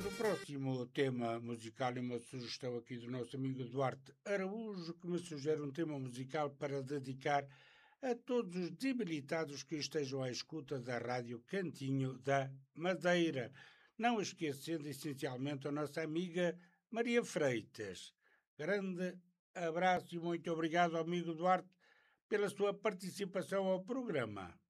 Temos o próximo tema musical e uma sugestão aqui do nosso amigo Duarte Araújo, que me sugere um tema musical para dedicar a todos os debilitados que estejam à escuta da Rádio Cantinho da Madeira. Não esquecendo essencialmente a nossa amiga Maria Freitas. Grande abraço e muito obrigado, amigo Duarte, pela sua participação ao programa.